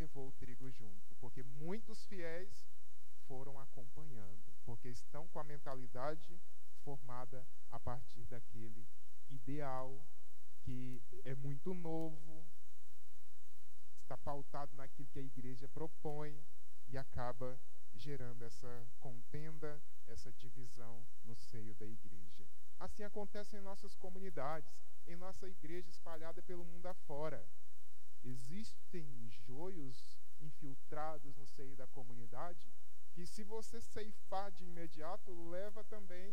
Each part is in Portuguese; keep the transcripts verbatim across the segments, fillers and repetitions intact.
levou o trigo junto, porque muitos fiéis foram acompanhando, porque estão com a mentalidade formada a partir daquele ideal que é muito novo, está pautado naquilo que a igreja propõe e acaba gerando essa contenda, essa divisão no seio da igreja. Assim acontece em nossas comunidades, em nossa igreja espalhada pelo mundo afora. Existem joios infiltrados no seio da comunidade que, se você ceifar de imediato, leva também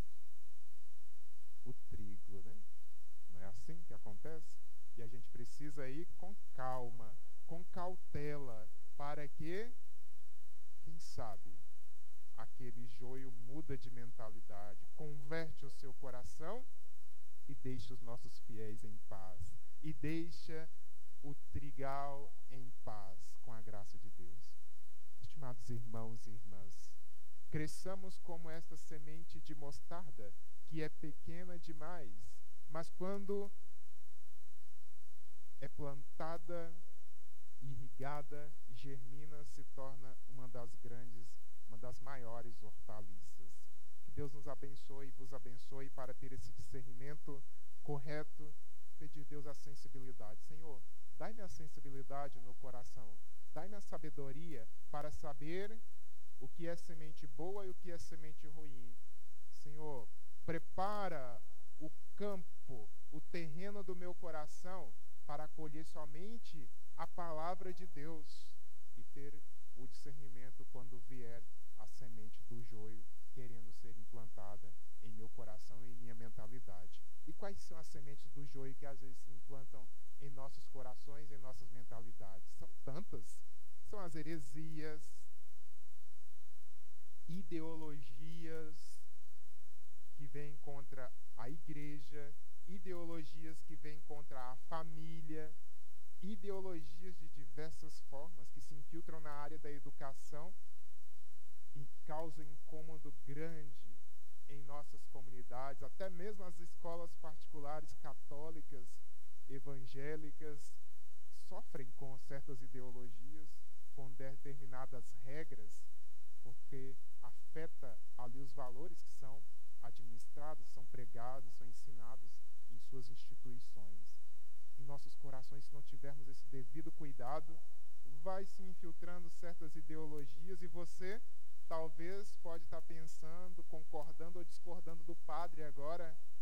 o trigo, né? Não é assim que acontece? E a gente precisa ir com calma, com cautela, para que, quem sabe, aquele joio muda de mentalidade, converte o seu coração e deixa os nossos fiéis em paz. E deixa o trigal em paz, com a graça de Deus. Estimados irmãos e irmãs, cresçamos como esta semente de mostarda, que é pequena demais, mas quando é plantada, irrigada, germina, se torna uma das grandes, uma das maiores hortaliças. Que Deus nos abençoe e vos abençoe para ter esse discernimento correto. Pedir a Deus a sensibilidade. Senhor, dai-me a sensibilidade no coração, dai-me a sabedoria para saber o que é semente boa e o que é semente ruim. Senhor, prepara o campo, o terreno do meu coração para acolher somente a palavra de Deus e ter o discernimento quando vier a semente do joio querendo ser implantada em meu coração e em minha mentalidade. E quais são as sementes do joio que às vezes se implantam em nossos corações, em nossas mentalidades? São tantas. São as heresias, ideologias que vêm contra a igreja, ideologias que vêm contra a família, ideologias de diversas formas que se infiltram na área da educação e causam incômodo grande em nossas comunidades, até mesmo as escolas particulares católicas, evangélicas, sofrem com certas ideologias, com determinadas regras, porque afeta ali os valores que são administrados, são pregados, são ensinados em suas instituições. Em nossos corações, se não tivermos esse devido cuidado, vai se infiltrando certas ideologias e você talvez pode estar pensando, concordando ou discordando do padre agora,